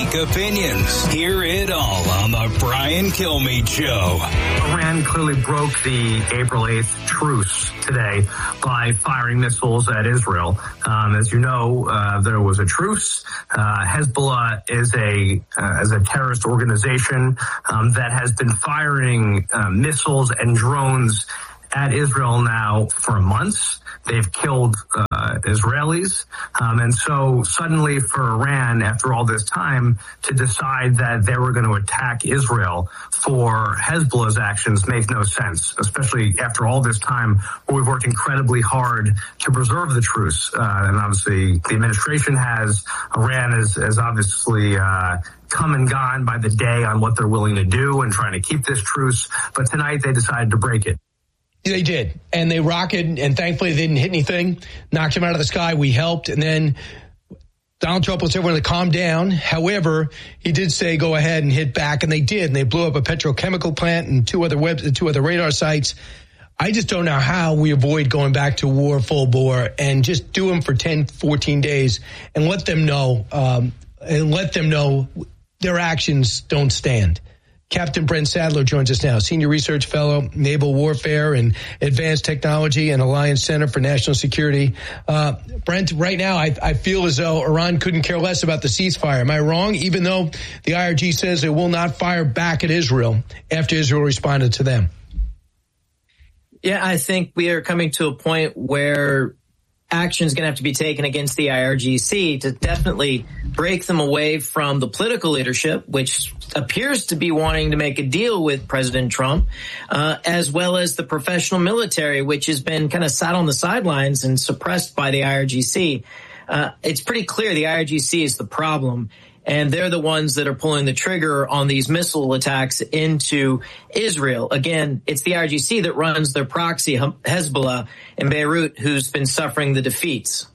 unique opinions. Hear it all on the Brian Kilmeade Show. Iran clearly broke the April 8th truce today by firing missiles at Israel. As you know, there was a truce. Hezbollah is a terrorist organization that has been firing missiles and drones at Israel now for months. They've killed Israelis. And so suddenly for Iran, after all this time, to decide that they were going to attack Israel for Hezbollah's actions makes no sense, especially after all this time where we've worked incredibly hard to preserve the truce. And obviously the administration has. Iran has obviously come and gone by the day on what they're willing to do and trying to keep this truce. But tonight they decided to break it. They did, and they rocketed, and thankfully they didn't hit anything, knocked him out of the sky. We helped, and then Donald Trump was everyone to calm down. However, he did say go ahead and hit back, and they did, and they blew up a petrochemical plant and two other radar sites. I just don't know how we avoid going back to war full bore and just do them for 10, 14 days and let them know their actions don't stand. Captain Brent Sadler joins us now, Senior Research Fellow, Naval Warfare and Advanced Technology and Alliance Center for National Security. Brent, right now I feel as though Iran couldn't care less about the ceasefire. Am I wrong? Even though the IRG says it will not fire back at Israel after Israel responded to them. Yeah, I think we are coming to a point where action is going to have to be taken against the IRGC to definitely break them away from the political leadership, which appears to be wanting to make a deal with President Trump, as well as the professional military, which has been kind of sat on the sidelines and suppressed by the IRGC. It's pretty clear the IRGC is the problem. And they're the ones that are pulling the trigger on these missile attacks into Israel. Again, it's the IRGC that runs their proxy, Hezbollah, in Beirut, who's been suffering the defeats.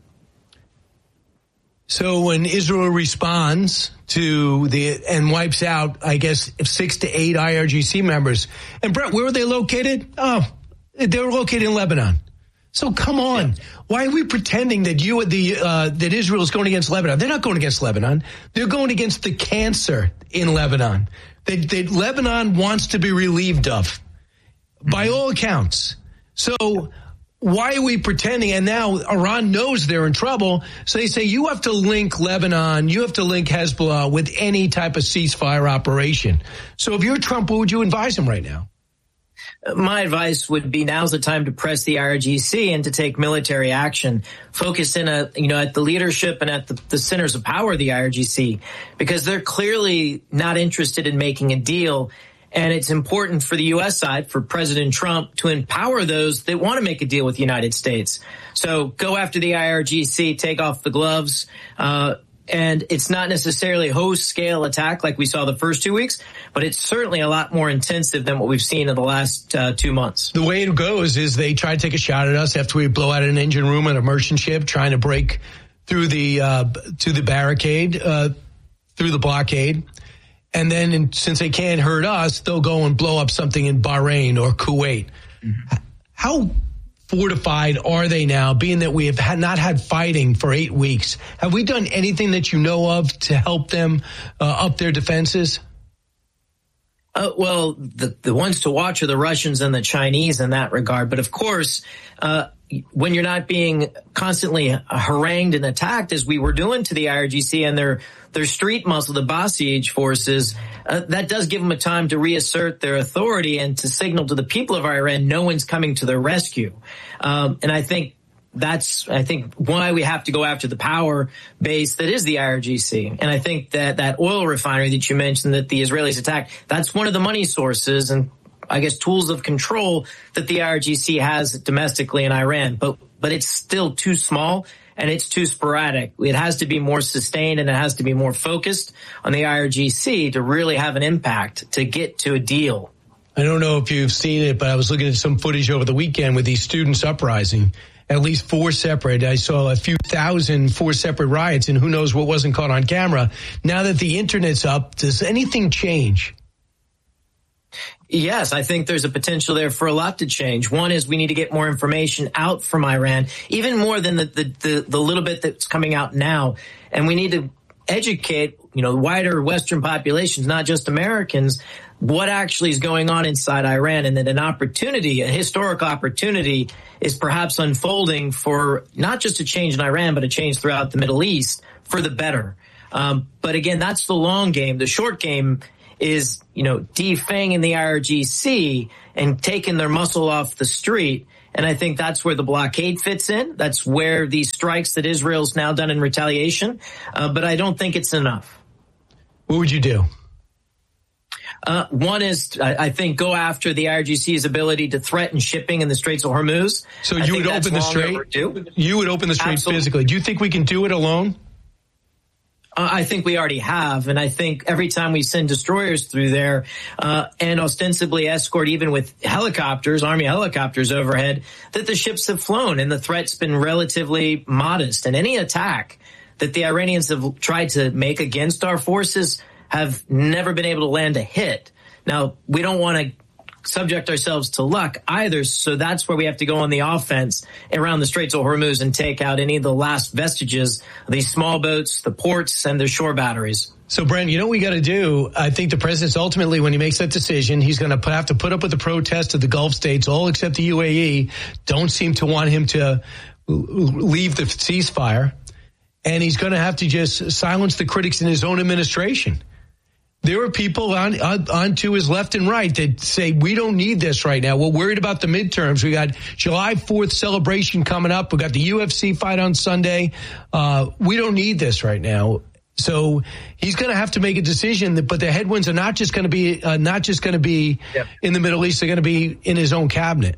So when Israel responds to and wipes out, I guess, 6 to 8 IRGC members. And Brett, where are they located? Oh, they were located in Lebanon. So come on. Yeah. Why are we pretending that that Israel is going against Lebanon? They're not going against Lebanon. They're going against the cancer in Lebanon that Lebanon wants to be relieved of, by all accounts. So why are we pretending? And now Iran knows they're in trouble. So they say you have to link Lebanon, you have to link Hezbollah with any type of ceasefire operation. So if you're Trump, what would you advise him right now? My advice would be now's the time to press the IRGC and to take military action. Focus in at the leadership and at the centers of power of the IRGC, because they're clearly not interested in making a deal. And it's important for the U.S. side, for President Trump, to empower those that want to make a deal with the United States. So go after the IRGC, take off the gloves. And it's not necessarily a host-scale attack like we saw the first 2 weeks, but it's certainly a lot more intensive than what we've seen in the last 2 months. The way it goes is they try to take a shot at us after we blow out an engine room at a merchant ship, trying to break through the barricade, through the blockade. And then since they can't hurt us, they'll go and blow up something in Bahrain or Kuwait. Mm-hmm. How fortified are they now, being that we have not had fighting for 8 weeks? Have we done anything that you know of to help them up their defenses? Well, the ones to watch are the Russians and the Chinese in that regard. But of course, when you're not being constantly harangued and attacked, as we were doing to the IRGC and their street muscle, the Basij forces, that does give them a time to reassert their authority and to signal to the people of Iran no one's coming to their rescue. And I think that's why we have to go after the power base that is the IRGC. And I think that oil refinery that you mentioned that the Israelis attacked, that's one of the money sources and I guess tools of control that the IRGC has domestically in Iran. But it's still too small and it's too sporadic. It has to be more sustained and it has to be more focused on the IRGC to really have an impact to get to a deal. I don't know if you've seen it, but I was looking at some footage over the weekend with these students uprising. At least 4 separate. I saw a few thousand 4 separate riots, and who knows what wasn't caught on camera. Now that the internet's up, does anything change? Yes, I think there's a potential there for a lot to change. One is we need to get more information out from Iran, even more than the little bit that's coming out now. And we need to educate wider Western populations, not just Americans, what actually is going on inside Iran, and that a historic opportunity is perhaps unfolding for not just a change in Iran, but a change throughout the Middle East for the better. But again, that's the long game. The short game is, defanging the IRGC and taking their muscle off the street. And I think that's where the blockade fits in. That's where these strikes that Israel's now done in retaliation. But I don't think it's enough. What would you do? One is, I think, go after the IRGC's ability to threaten shipping in the Straits of Hormuz. So you would open the strait? You would open the strait physically. Do you think we can do it alone? I think we already have, and I think every time we send destroyers through there and ostensibly escort even with helicopters, Army helicopters overhead, that the ships have flown and the threat's been relatively modest. And any attack that the Iranians have tried to make against our forces have never been able to land a hit. Now, we don't want to subject ourselves to luck either, so that's where we have to go on the offense around the Straits of Hormuz and take out any of the last vestiges of these small boats, the ports, and their shore batteries. So, Brent, you know what we got to do? I think the president's ultimately, when he makes that decision, he's going to have to put up with the protest of the Gulf states, all except the UAE, don't seem to want him to leave the ceasefire. And he's going to have to just silence the critics in his own administration. There are people on to his left and right that say, we don't need this right now. We're worried about the midterms. We got July 4th celebration coming up. We got the UFC fight on Sunday. We don't need this right now. So he's going to have to make a decision. But the headwinds are not just going to be in the Middle East. They're going to be in his own cabinet.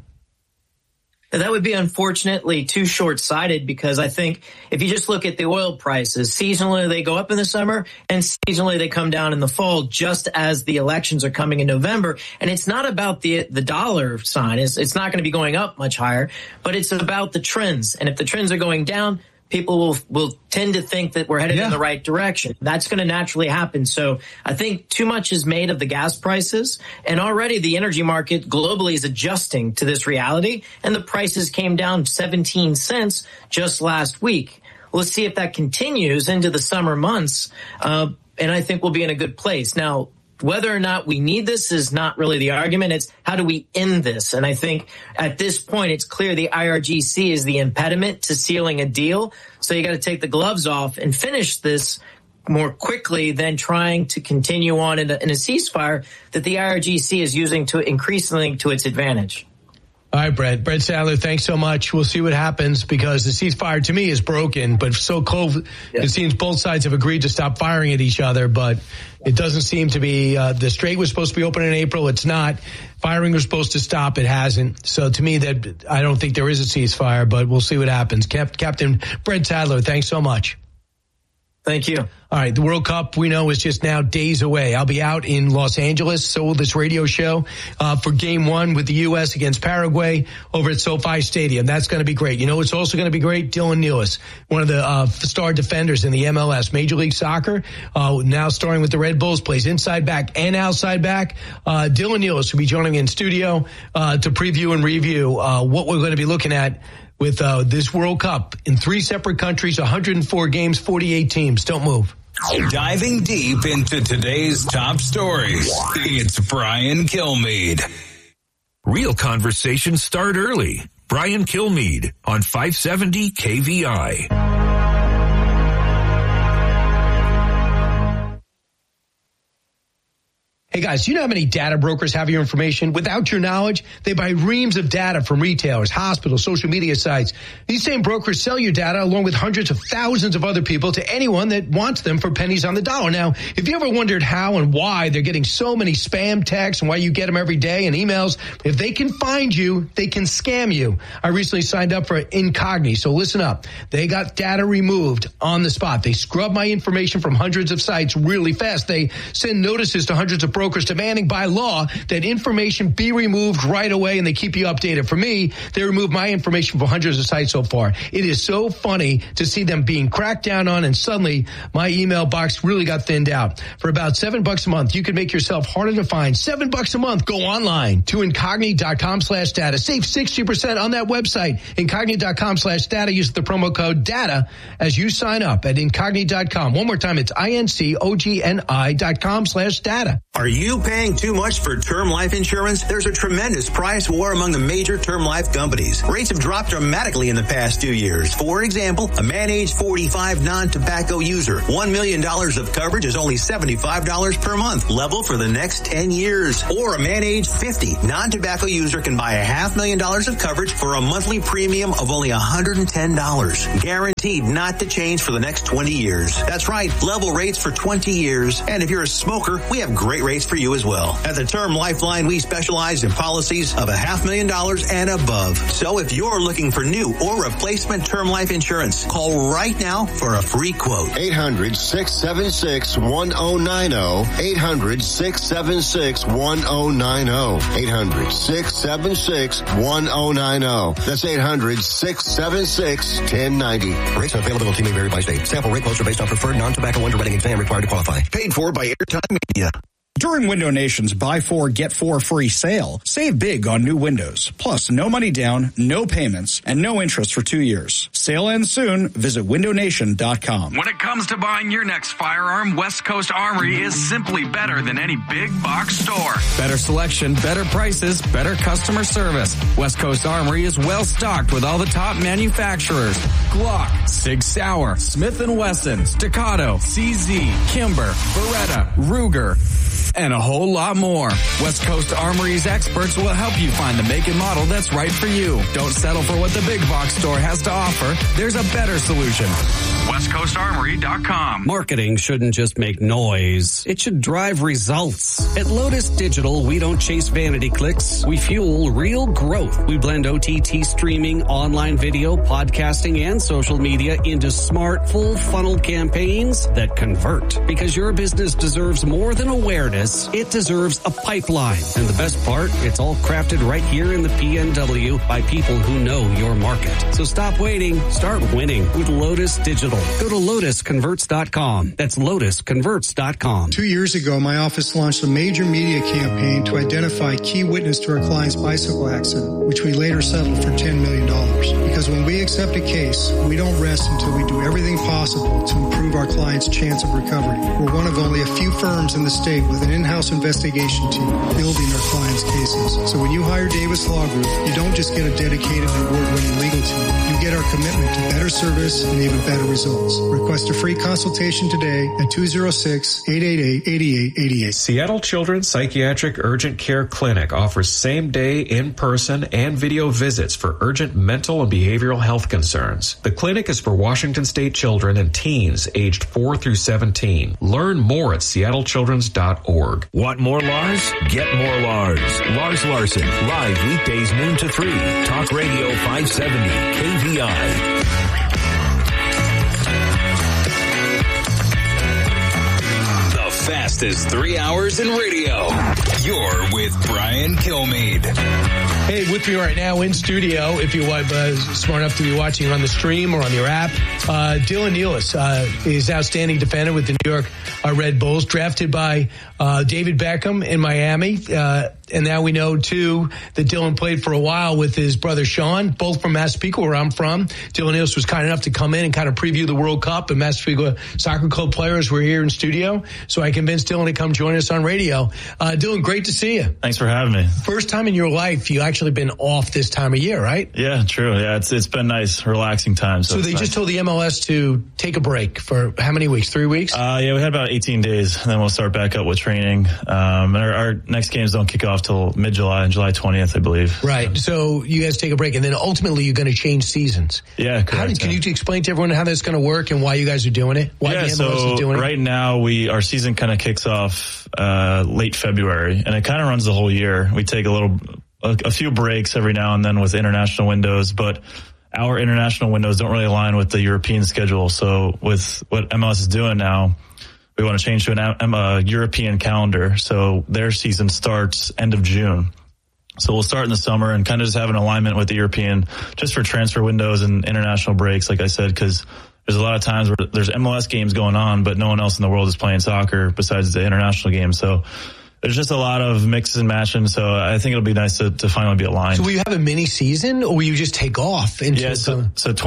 That would be unfortunately too short-sighted, because I think if you just look at the oil prices, seasonally they go up in the summer and seasonally they come down in the fall, just as the elections are coming in November. And it's not about the dollar sign. It's not going to be going up much higher, but it's about the trends. And if the trends are going down, people will tend to think that we're headed in the right direction. That's going to naturally happen. So I think too much is made of the gas prices, and already the energy market globally is adjusting to this reality, and the prices came down 17 cents just last week. Let's see if that continues into the summer months, and I think we'll be in a good place. Now, whether or not we need this is not really the argument. It's how do we end this? And I think at this point, it's clear the IRGC is the impediment to sealing a deal. So you got to take the gloves off and finish this more quickly than trying to continue on in a ceasefire that the IRGC is using to increasingly to its advantage. All right, Brett Sadler, thanks so much. We'll see what happens, because the ceasefire to me is broken, but so close. It seems both sides have agreed to stop firing at each other, but it doesn't seem to be. The strait was supposed to be open in April. It's not. Firing was supposed to stop. It hasn't. So to me, that I don't think there is a ceasefire, but we'll see what happens. Captain Brett Sadler, thanks so much. Thank you. All right, the World Cup, we know, is just now days away. I'll be out in Los Angeles, so will this radio show, for Game 1 with the U.S. against Paraguay over at SoFi Stadium. That's going to be great. You know, it's also going to be great. Dylan Nealis, one of the star defenders in the MLS, Major League Soccer, now starring with the Red Bulls, plays inside back and outside back. Dylan Nealis will be joining in studio to preview and review what we're going to be looking at with this World Cup in 3 separate countries, 104 games, 48 teams. Don't move. Diving deep into today's top stories, it's Brian Kilmeade. Real conversations start early. Brian Kilmeade on 570 KVI. Hey guys, you know how many data brokers have your information? Without your knowledge, they buy reams of data from retailers, hospitals, social media sites. These same brokers sell your data along with hundreds of thousands of other people to anyone that wants them for pennies on the dollar. Now, if you ever wondered how and why they're getting so many spam texts and why you get them every day and emails, if they can find you, they can scam you. I recently signed up for Incogni, so listen up. They got data removed on the spot. They scrub my information from hundreds of sites really fast. They send notices to hundreds of brokers brokers demanding by law that information be removed right away, and they keep you updated. For me, they removed my information from hundreds of sites so far. It is so funny to see them being cracked down on, and suddenly my email box really got thinned out. For about $7 a month, you can make yourself harder to find. $7 a month. Go online to Incogni.com/data. Save 60% on that website. Incogni.com/data. Use the promo code DATA as you sign up at Incogni.com. One more time, it's INCOGNI.com/data. Are you paying too much for term life insurance? There's a tremendous price war among the major term life companies. Rates have dropped dramatically in the past 2 years. For example, a man age 45 non-tobacco user, $1 million of coverage is only $75 per month, level for the next 10 years. Or a man age 50 non-tobacco user can buy $500,000 of coverage for a monthly premium of only $110, guaranteed not to change for the next 20 years. That's right, level rates for 20 years. And if you're a smoker, we have great rates for you as well. At the Term Lifeline, we specialize in policies of $500,000 and above. So if you're looking for new or replacement term life insurance, call right now for a free quote. 800-676-1090. 800-676-1090. 800-676-1090. That's 800-676-1090. Rates and availability may vary by state. Sample rate quotes are based on preferred non-tobacco underwriting exam required to qualify. Paid for by Airtime Media. During Window Nation's Buy 4, Get 4 free sale, save big on new windows. Plus, no money down, no payments, and no interest for 2 years. Sale ends soon. Visit windownation.com. When it comes to buying your next firearm, West Coast Armory is simply better than any big box store. Better selection, better prices, better customer service. West Coast Armory is well stocked with all the top manufacturers. Glock, Sig Sauer, Smith & Wesson, Staccato, CZ, Kimber, Beretta, Ruger, and a whole lot more. West Coast Armory's experts will help you find the make and model that's right for you. Don't settle for what the big box store has to offer. There's a better solution. WestCoastArmory.com. Marketing shouldn't just make noise. It should drive results. At Lotus Digital, we don't chase vanity clicks. We fuel real growth. We blend OTT streaming, online video, podcasting, and social media into smart, full funnel campaigns that convert. Because your business deserves more than awareness. It deserves a pipeline. And the best part, it's all crafted right here in the PNW by people who know your market. So stop waiting. Start winning with Lotus Digital. Go to LotusConverts.com. That's LotusConverts.com. 2 years ago, my office launched a major media campaign to identify key witness to our client's bicycle accident, which we later settled for $10 million. Because when we accept a case, we don't rest until we do everything possible to improve our client's chance of recovery. We're one of only a few firms in the state with an in-house investigation team building our clients' cases. So when you hire Davis Law Group, you don't just get a dedicated and award-winning legal team. You get our commitment to better service and even better results. Request a free consultation today at 206-888-8888. Seattle Children's Psychiatric Urgent Care Clinic offers same-day, in-person, and video visits for urgent mental and behavioral health concerns. The clinic is for Washington State children and teens aged 4 through 17. Learn more at seattlechildrens.org. Want more Lars? Get more Lars. Lars Larson, live weekdays noon to 3. Talk Radio 570 KVI. Fastest 3 hours in radio. You're with Brian Kilmeade. Hey, with me right now in studio, if you're smart enough to be watching on the stream or on your app, Dylan Nealis is outstanding defender with the New York Red Bulls, drafted by David Beckham in Miami. And now we know, too, that Dylan played for a while with his brother Sean, both from Massapequa, where I'm from. Dylan Nealis was kind enough to come in and kind of preview the World Cup, and Massapequa Soccer Club players were here in studio. So I convinced Dylan to come join us on radio. Dylan, great to see you. Thanks for having me. First time in your life you actually been off this time of year, right? Yeah, true. Yeah, it's been nice, relaxing time. So they just told the MLS to take a break for how many weeks? 3 weeks? Yeah, we had about 18 days, and then we'll start back up with training. And our next games don't kick off till mid-July, on July 20th, I believe. Right. So you guys take a break, and then ultimately you're going to change seasons. Yeah, correct. Can you explain to everyone how that's going to work and why you guys are doing it? Why the MLS is doing it? Right now our season kind of kicks off late February, and it kind of runs the whole year. We take a few breaks every now and then with international windows, but our international windows don't really align with the European schedule. So with what MLS is doing now, we want to change to a European calendar. So their season starts end of June. So we'll start in the summer and kind of just have an alignment with the European, just for transfer windows and international breaks, like I said, because there's a lot of times where there's MLS games going on, but no one else in the world is playing soccer besides the international games. So there's just a lot of mix and matching. So I think it'll be nice to finally be aligned. So will you have a mini season, or will you just take off? So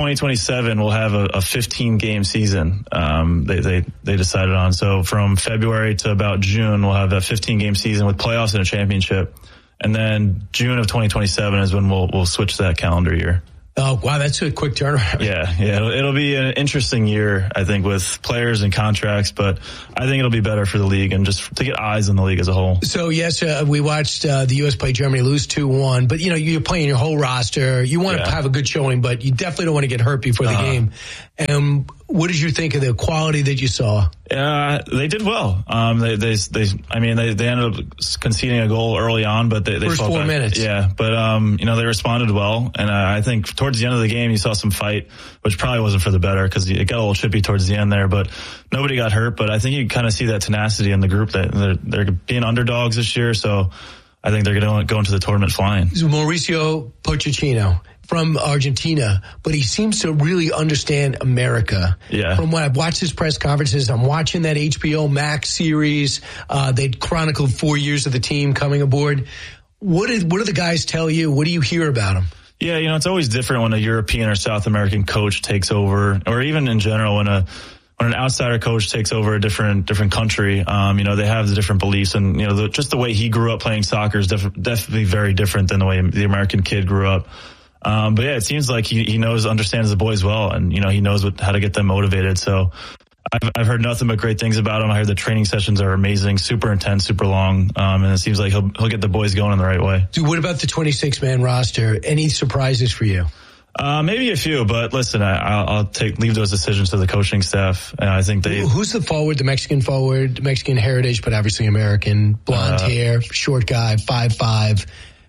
2027 we'll have a 15 game season. They decided on. So from February to about June, we'll have a 15 game season with playoffs and a championship. And then June of 2027 is when we'll switch to that calendar year. Oh, wow, that's a quick turnaround. Yeah, it'll be an interesting year, I think, with players and contracts, but I think it'll be better for the league and just to get eyes on the league as a whole. So, yes, we watched the U.S. play Germany lose 2-1, but, you're playing your whole roster. You want to have a good showing, but you definitely don't want to get hurt before the game. And what did you think of the quality that you saw? They did well. They ended up conceding a goal early on, but they first 4 minutes. Yeah, but they responded well, and I think towards the end of the game you saw some fight, which probably wasn't for the better because it got a little chippy towards the end there. But nobody got hurt. But I think you kind of see that tenacity in the group that they're being underdogs this year, so I think they're going to go into the tournament flying. Mauricio Pochettino from Argentina, but he seems to really understand America. Yeah. From when I've watched his press conferences, I'm watching that HBO Max series. They chronicled 4 years of the team coming aboard. What do the guys tell you? What do you hear about them? Yeah, it's always different when a European or South American coach takes over, or even in general when an outsider coach takes over a different country. They have the different beliefs, and just the way he grew up playing soccer is definitely very different than the way the American kid grew up. But yeah, it seems like he understands the boys well, and he knows how to get them motivated. So I've heard nothing but great things about him. I heard the training sessions are amazing, super intense, super long, and it seems like he'll get the boys going in the right way. Dude, what about the 26-man roster? Any surprises for you? Maybe a few, but listen, I'll leave those decisions to the coaching staff. I think who's the forward? The Mexican forward, Mexican heritage, but obviously American, blonde hair, short guy, 5'5".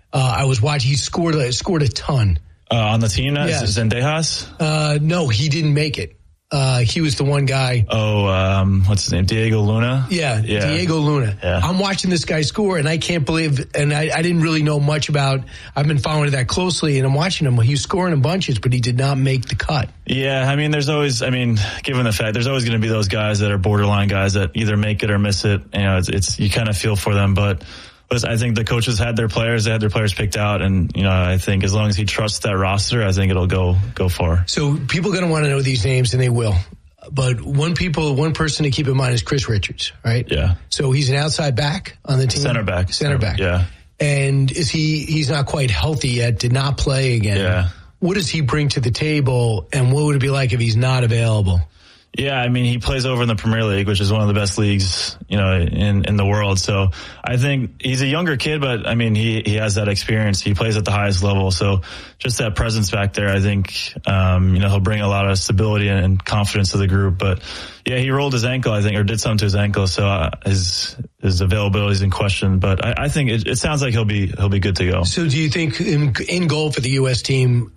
I was watching. He scored a ton. On the team now? Yes. Zendejas? No, he didn't make it. He was the one guy. What's his name? Diego Luna? Yeah. Diego Luna. Yeah. I'm watching this guy score, and I can't believe, and I didn't really know much about, I've been following that closely, and I'm watching him. He was scoring in bunches, but he did not make the cut. Yeah, there's always, given the fact, there's always going to be those guys that are borderline guys that either make it or miss it. You kind of feel for them, but I think the coaches had their players picked out, and I think as long as he trusts that roster, I think it'll go far. So people are going to want to know these names, and they will. But one person to keep in mind is Chris Richards, right? Yeah. So he's an outside back on the team. Center back. Yeah. And he's not quite healthy yet, did not play again. Yeah. What does he bring to the table, and what would it be like if he's not available? Yeah, he plays over in the Premier League, which is one of the best leagues, in the world. So I think he's a younger kid, but he has that experience. He plays at the highest level. So just that presence back there, I think, he'll bring a lot of stability and confidence to the group. But yeah, he rolled his ankle, I think, or did something to his ankle. So his availability is in question, but I think it sounds like he'll be good to go. So do you think in goal for the U.S. team,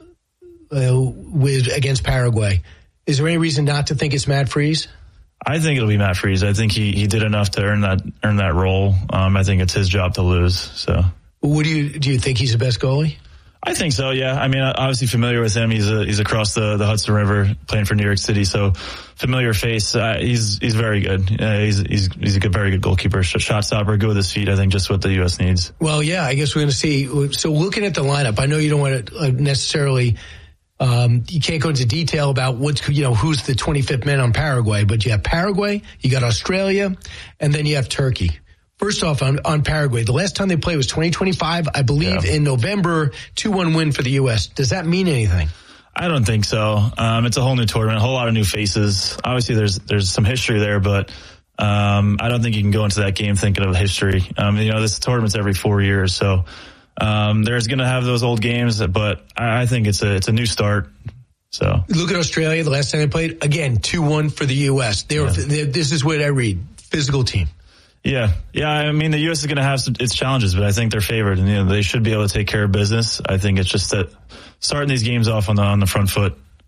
against Paraguay, is there any reason not to think it's Matt Freese? I think it'll be Matt Freese. I think he did enough to earn that role. I think it's his job to lose. So, do you think he's the best goalie? I think so. Yeah. Obviously familiar with him. He's across the Hudson River playing for New York City. So familiar face. He's very good. He's a very good goalkeeper, shot stopper, good with his feet. I think just what the U.S. needs. Well, yeah. I guess we're going to see. So looking at the lineup, I know you don't want to necessarily. You can't go into detail about who's the 25th man on Paraguay, but you have Paraguay, you got Australia, and then you have Turkey. First off, on Paraguay, the last time they played was 2025, I believe, in November, 2-1 win for the U.S. Does that mean anything? I don't think so. It's a whole new tournament, a whole lot of new faces. Obviously, there's some history there, but I don't think you can go into that game thinking of history. This tournament's every 4 years, so there's going to have those old games, but I think it's a new start. So look at Australia. The last time they played, again, 2-1 for the U.S. This is what I read: physical team. Yeah. The U.S. is going to have its challenges, but I think they're favored, and they should be able to take care of business. I think it's just that starting these games off on the front foot.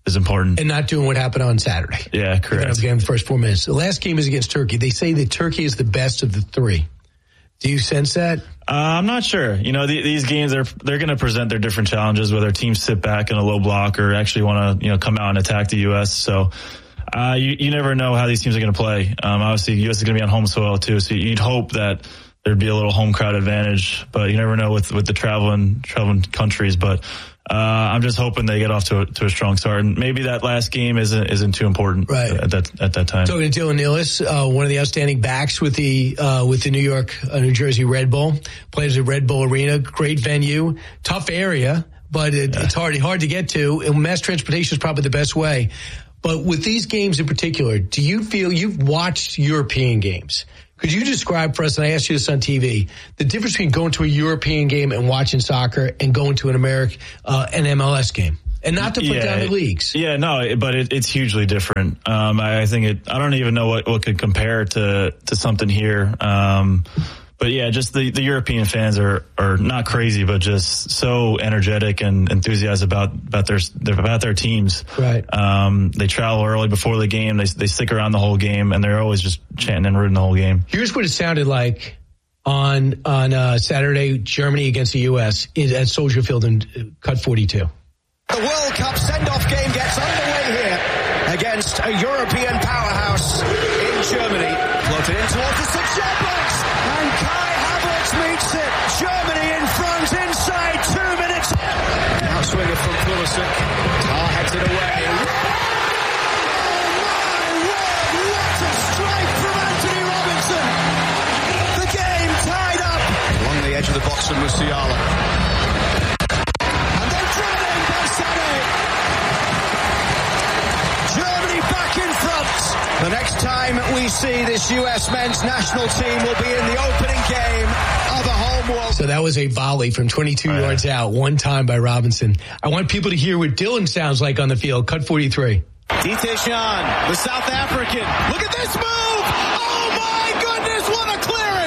is important. And not doing what happened on Saturday. Yeah, correct. Again, the first 4 minutes. The last game is against Turkey. They say that Turkey is the best of the three. Do you sense that? I'm not sure. These games, they're going to present their different challenges, whether teams sit back in a low block or actually want to, come out and attack the U.S. So you never know how these teams are going to play. Obviously, U.S. is going to be on home soil, too, so you'd hope that there'd be a little home crowd advantage, but you never know with the traveling countries. But I'm just hoping they get off to a strong start, and maybe that last game isn't too important at that time. Talking to Dylan Nealis, one of the outstanding backs with the New Jersey Red Bull, plays at Red Bull Arena, great venue, tough area, but it's hard to get to, and mass transportation is probably the best way. But with these games in particular, do you feel you've watched European games? Could you describe for us, and I asked you this on TV, the difference between going to a European game and watching soccer and going to an MLS game? And not to put down the leagues. Yeah, no, but it's hugely different. I think I don't even know what could compare to something here. But yeah, just the European fans are not crazy, but just so energetic and enthusiastic about their teams. Right. They travel early before the game. They stick around the whole game, and they're always just chanting and rooting the whole game. Here's what it sounded like on Saturday, Germany against the U.S. at Soldier Field in Cut 42. The World Cup send-off game gets underway here against a European powerhouse in Germany. Floated in towards the 6-yard box, and Kai Havertz meets it. Germany in front inside 2 minutes. Outswinger from Pulisic. Tar heads it away. What a strike from Anthony Robinson. The game tied up. Along the edge of the box from Musiala. And then driven in by Sané. Germany back in front. The next time we see this U.S. men's national team will be in the opening game of a home World. So that was a volley from 22 yards out, one time by Robinson. I want people to hear what Dylan sounds like on the field. Cut 43. Dite Jean, the South African. Look at this move! Oh my goodness, what a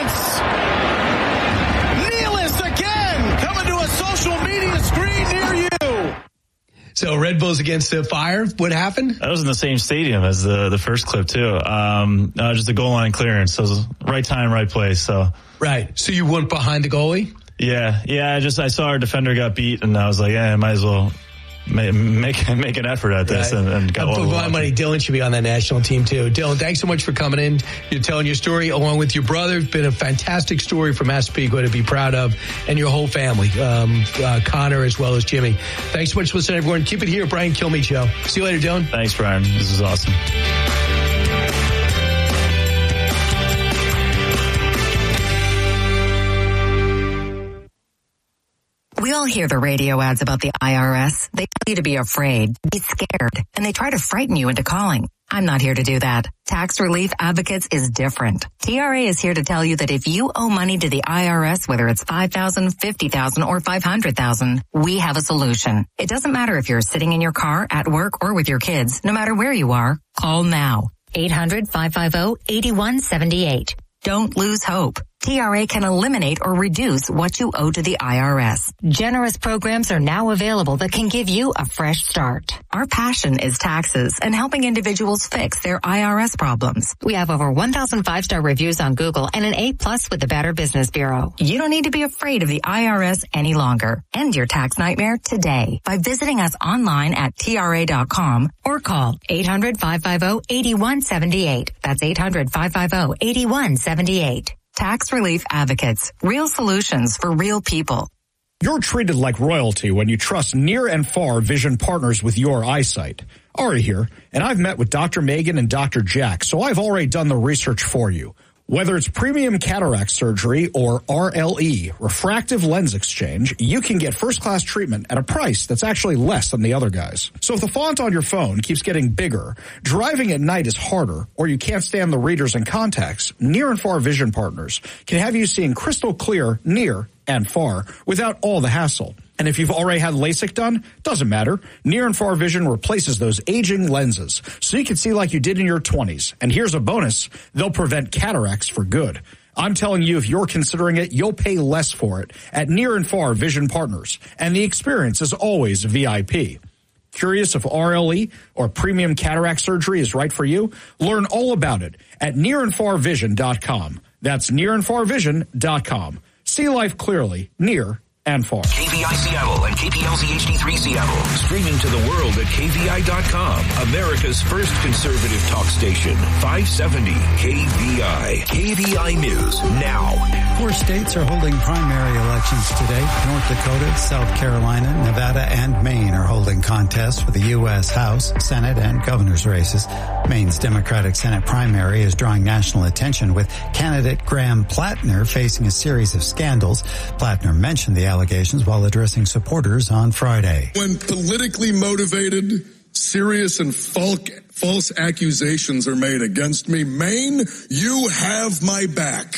clearance! Nealis again, coming to a social media screen near you. So Red Bulls against the Fire. What happened? That was in the same stadium as the first clip too. Just a goal line clearance. So it was right time, right place. So right. So you went behind the goalie? Yeah. I saw our defender got beat, and I was like, I might as well make an effort at this, right. and got for my money. Dylan should be on that national team too. Dylan, thanks so much for coming in. You're telling your story along with your brother. It's been a fantastic story for Massapequa to be proud of, and your whole family, Connor as well as Jimmy. Thanks so much for listening, everyone. Keep it here, Brian Kilmeade Show. See you later, Dylan. Thanks, Brian. This is awesome. We all hear the radio ads about the IRS. They tell you to be afraid, be scared, and they try to frighten you into calling. I'm not here to do that. Tax Relief Advocates is different. TRA is here to tell you that if you owe money to the IRS, whether it's $5,000, $50,000, or $500,000, we have a solution. It doesn't matter if you're sitting in your car, at work, or with your kids. No matter where you are, call now. 800-550-8178. Don't lose hope. TRA can eliminate or reduce what you owe to the IRS. Generous programs are now available that can give you a fresh start. Our passion is taxes and helping individuals fix their IRS problems. We have over 1,000 5-star reviews on Google and an A+ with the Better Business Bureau. You don't need to be afraid of the IRS any longer. End your tax nightmare today by visiting us online at TRA.com or call 800-550-8178. That's 800-550-8178. Tax Relief Advocates. Real solutions for real people. You're treated like royalty when you trust near and far vision partners with your eyesight. Ari here, and I've met with Dr. Megan and Dr. Jack, so I've already done the research for you. Whether it's premium cataract surgery or RLE, refractive lens exchange, you can get first-class treatment at a price that's actually less than the other guys. So if the font on your phone keeps getting bigger, driving at night is harder, or you can't stand the readers and contacts, Near and Far Vision Partners can have you seeing crystal clear near and far without all the hassle. And if you've already had LASIK done, doesn't matter. Near and Far Vision replaces those aging lenses so you can see like you did in your 20s. And here's a bonus. They'll prevent cataracts for good. I'm telling you, if you're considering it, you'll pay less for it at Near and Far Vision Partners. And the experience is always VIP. Curious if RLE or premium cataract surgery is right for you? Learn all about it at nearandfarvision.com. That's nearandfarvision.com. See life clearly, near and far. KVI Seattle and KPLZ HD3 Seattle. Streaming to the world at KVI.com. America's first conservative talk station. 570 KVI. KVI News now. 4 states are holding primary elections today. North Dakota, South Carolina, Nevada, and Maine are holding contests for the U.S. House, Senate, and governor's races. Maine's Democratic Senate primary is drawing national attention with candidate Graham Plattner facing a series of scandals. Plattner mentioned the allegations while addressing supporters on Friday. When politically motivated, serious and false accusations are made against me, Maine, you have my back.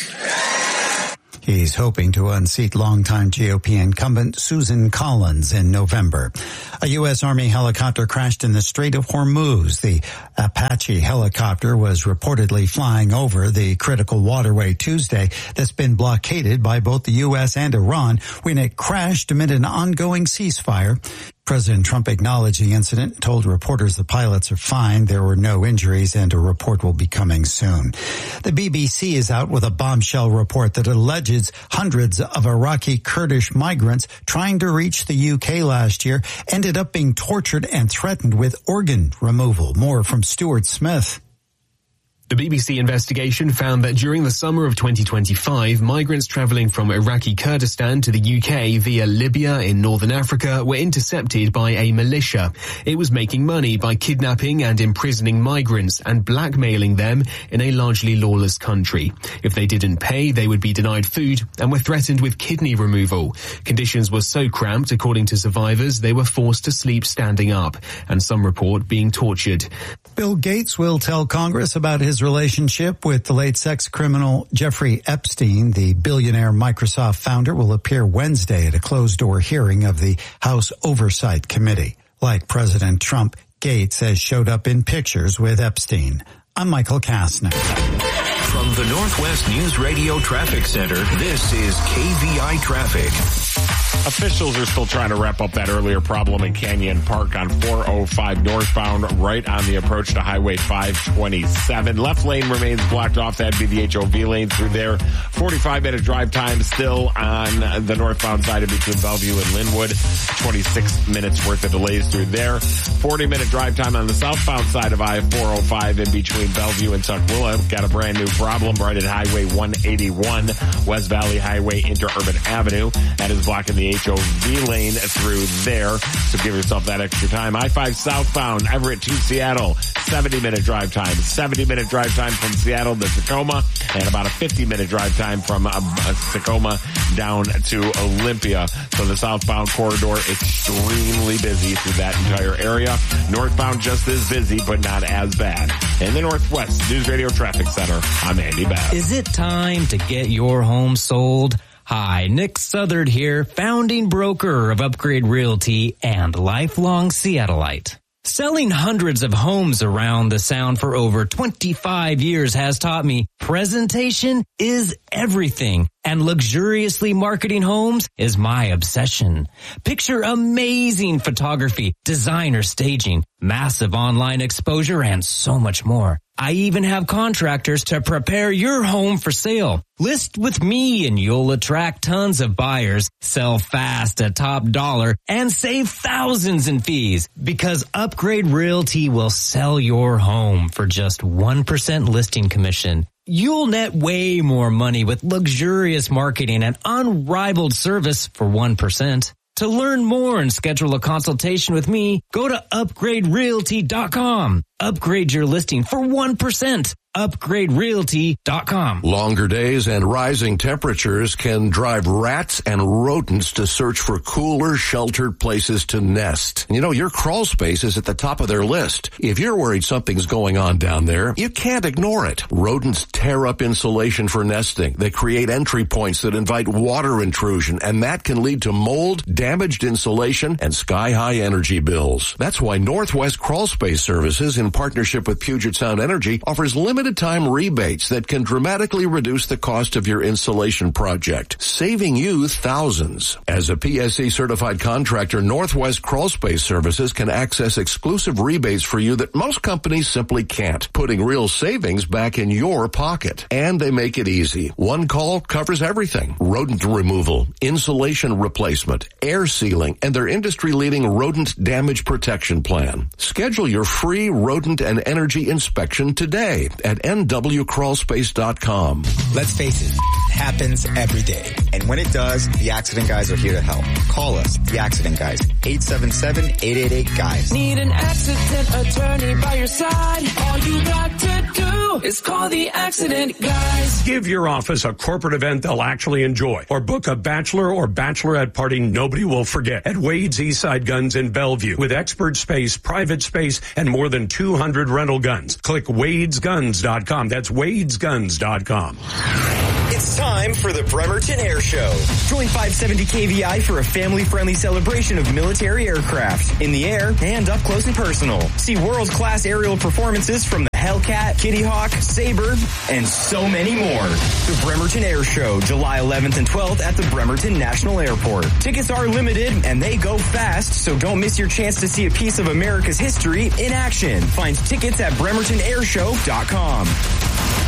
He's hoping to unseat longtime GOP incumbent Susan Collins in November. A U.S. Army helicopter crashed in the Strait of Hormuz. The Apache helicopter was reportedly flying over the critical waterway Tuesday that's been blockaded by both the U.S. and Iran when it crashed amid an ongoing ceasefire. President Trump acknowledged the incident and told reporters the pilots are fine, there were no injuries, and a report will be coming soon. The BBC is out with a bombshell report that alleges hundreds of Iraqi Kurdish migrants trying to reach the UK last year ended up being tortured and threatened with organ removal. More from Stuart Smith. The BBC investigation found that during the summer of 2025, migrants travelling from Iraqi Kurdistan to the UK via Libya in northern Africa were intercepted by a militia. It was making money by kidnapping and imprisoning migrants and blackmailing them in a largely lawless country. If they didn't pay, they would be denied food and were threatened with kidney removal. Conditions were so cramped, according to survivors, they were forced to sleep standing up, and some report being tortured. Bill Gates will tell Congress about his relationship with the late sex criminal Jeffrey Epstein. The billionaire Microsoft founder will appear Wednesday at a closed-door hearing of the House Oversight Committee. Like President Trump, Gates has showed up in pictures with Epstein. I'm Michael Kastner. From the Northwest News Radio Traffic Center, this is KVI Traffic. Officials are still trying to wrap up that earlier problem in Canyon Park on 405 northbound, right on the approach to Highway 527. Left lane remains blocked off. That'd be the HOV lane through there. 45-minute drive time still on the northbound side of between Bellevue and Linwood. 26 minutes worth of delays through there. 40-minute drive time on the southbound side of I-405 in between Bellevue and Tukwila. Got a brand new problem right at Highway 181, West Valley Highway Interurban Avenue. That is blocking the HOV lane through there, so give yourself that extra time. I-5 southbound, Everett to Seattle, 70-minute drive time. 70-minute drive time from Seattle to Tacoma, and about a 50-minute drive time from Tacoma down to Olympia. So the southbound corridor extremely busy through that entire area. Northbound just as busy, but not as bad. In the Northwest News Radio Traffic Center, I'm Andy Bass. Is it time to get your home sold? Hi, Nick Southard here, founding broker of Upgrade Realty and lifelong Seattleite. Selling hundreds of homes around the Sound for over 25 years has taught me presentation is everything, and luxuriously marketing homes is my obsession. Picture amazing photography, designer staging, massive online exposure, and so much more. I even have contractors to prepare your home for sale. List with me and you'll attract tons of buyers, sell fast at top dollar, and save thousands in fees because Upgrade Realty will sell your home for just 1% listing commission. You'll net way more money with luxurious marketing and unrivaled service for 1%. To learn more and schedule a consultation with me, go to upgraderealty.com. Upgrade your listing for 1%. upgraderealty.com. Longer days and rising temperatures can drive rats and rodents to search for cooler, sheltered places to nest. You know, your crawl space is at the top of their list. If you're worried something's going on down there, you can't ignore it. Rodents tear up insulation for nesting. They create entry points that invite water intrusion, and that can lead to mold, damaged insulation, and sky-high energy bills. That's why Northwest Crawl Space Services in partnership with Puget Sound Energy, offers limited time rebates that can dramatically reduce the cost of your insulation project, saving you thousands. As a PSC certified contractor, Northwest Crawl Space Services can access exclusive rebates for you that most companies simply can't, putting real savings back in your pocket. And they make it easy. One call covers everything. Rodent removal, insulation replacement, air sealing, and their industry-leading rodent damage protection plan. Schedule your free rodent and energy inspection today at nwcrawlspace.com. Let's face it, it happens every day. And when it does, the Accident Guys are here to help. Call us, the Accident Guys, 877-888-GUYS. Need an accident attorney by your side? All you got to do is call the Accident Guys. Give your office a corporate event they'll actually enjoy, or book a bachelor or bachelorette party nobody will forget at Wade's Eastside Guns in Bellevue with expert space, private space, and more than 200 rental guns. Click wadesguns.com. That's wadesguns.com. It's time for the Bremerton Air Show. Join 570 KVI for a family-friendly celebration of military aircraft in the air and up close and personal. See world-class aerial performances from the Hellcat, Kitty Hawk, Sabre, and so many more. The Bremerton Air Show, July 11th and 12th at the Bremerton National Airport. Tickets are limited and they go fast, so don't miss your chance to see a piece of America's history in action. Find tickets at bremertonairshow.com.